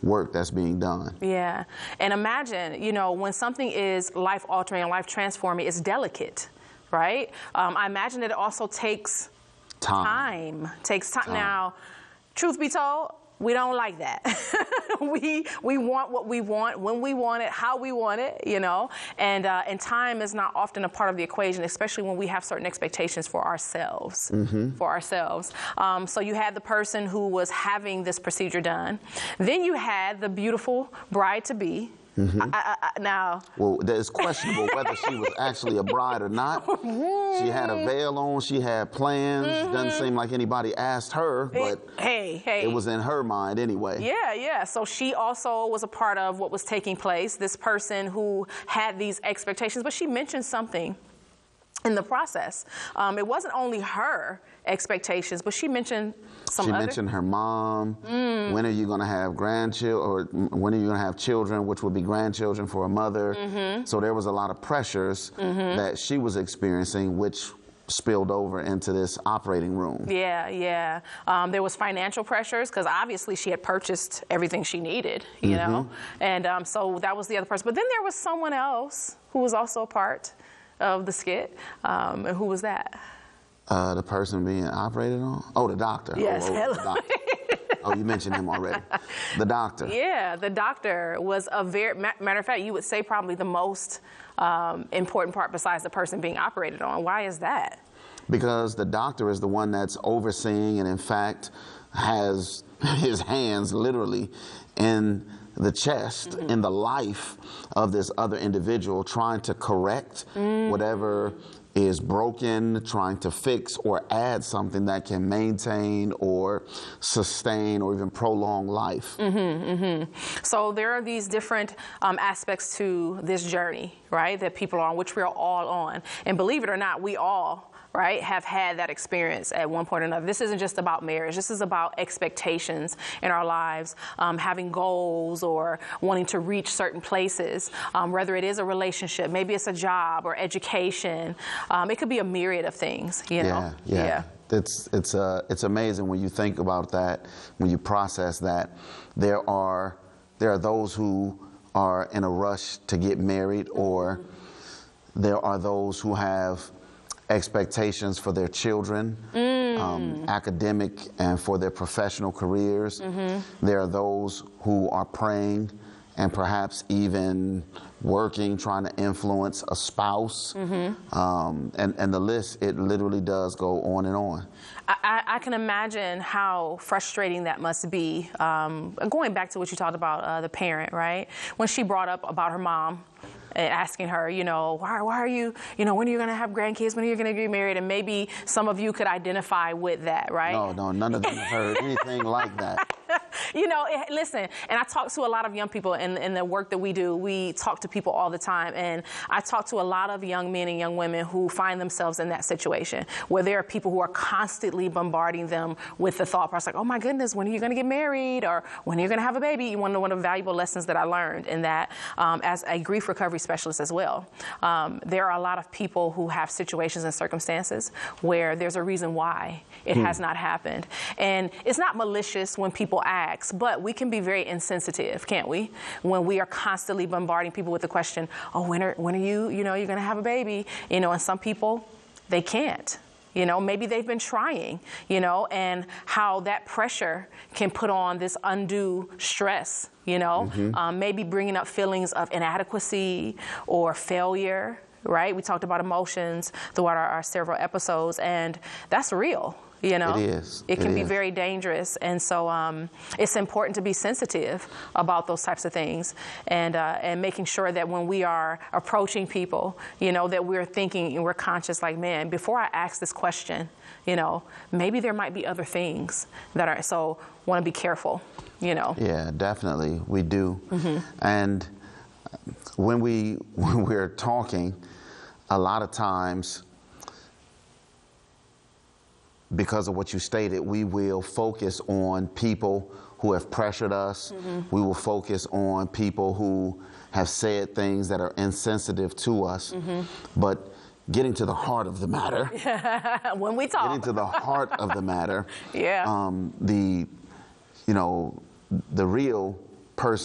work that's being done. Yeah. And imagine, you know, when something is life-altering and life-transforming, it's delicate, right? I imagine that it also takes time. Takes time. Now, truth be told, we don't like that. we want what we want, when we want it, how we want it, you know, and time is not often a part of the equation, especially when we have certain expectations for ourselves. So you had the person who was having this procedure done. Then you had the beautiful bride-to-be. Now, well, it's questionable whether she was actually a bride or not. She had a veil on. She had plans. Doesn't seem like anybody asked her, but hey, it was in her mind anyway. Yeah. So she also was a part of what was taking place. This person who had these expectations, but she mentioned something in the process. It wasn't only her expectations, but she mentioned She mentioned her mom. When are you going to have grandchildren, or when are you going to have children, which would be grandchildren for a mother? So there was a lot of pressures that she was experiencing, which spilled over into this operating room. Yeah. There was financial pressures because obviously she had purchased everything she needed, you know, and so that was the other person. But then there was someone else who was also a part of the skit. And who was that? The person being operated on? Oh, the doctor. Yes. The doctor. Oh, you mentioned him already. The doctor. Yeah, the doctor was a very, matter of fact, you would say probably the most important part besides the person being operated on. Why is that? Because the doctor is the one that's overseeing and in fact has his hands literally in the chest, in the life of this other individual, trying to correct whatever is broken, trying to fix or add something that can maintain or sustain or even prolong life. So there are these different aspects to this journey, right, that people are on, which we're all on. And believe it or not, we all, right, have had that experience at one point or another. This isn't just about marriage. This is about expectations in our lives, having goals or wanting to reach certain places, whether it is a relationship, maybe it's a job or education. It could be a myriad of things, you know? Yeah. It's amazing when you think about that, when you process that. There are those who are in a rush to get married, or there are those who have expectations for their children, academic and for their professional careers. There are those who are praying and perhaps even working, trying to influence a spouse. And the list, it literally does go on and on. I can imagine how frustrating that must be. Going back to what you talked about, the parent, right? When she brought up about her mom, and asking her, you know, why are you, you know, when are you going to have grandkids? When are you going to get married? And maybe some of you could identify with that, right? No, none of them have heard anything like that. You know, listen, and I talk to a lot of young people in the work that we do. We talk to people all the time, and I talk to a lot of young men and young women who find themselves in that situation where there are people who are constantly bombarding them with the thought process, like, oh my goodness, when are you going to get married? Or when are you going to have a baby? One of the valuable lessons that I learned in that as a grief recovery specialist as well. There are a lot of people who have situations and circumstances where there's a reason why it has not happened. And it's not malicious when people ask, but we can be very insensitive, can't we? When we are constantly bombarding people with the question, oh, when are you, you know, you're going to have a baby? You know, and some people, they can't. You know, maybe they've been trying, you know, and how that pressure can put on this undue stress, you know, maybe bringing up feelings of inadequacy or failure, right? We talked about emotions throughout our several episodes, and that's real. You know, it is. It can be very dangerous, and so it's important to be sensitive about those types of things, and making sure that when we are approaching people, you know, that we're thinking and we're conscious, like, man, before I ask this question, you know, maybe there might be other things that are. So, want to be careful, you know. Yeah, definitely, we do. And when we're talking, a lot of times, because of what you stated, we will focus on people who have pressured us. We will focus on people who have said things that are insensitive to us. But getting to the heart of the matter, when we talk, getting to the heart of the matter, yeah, the real person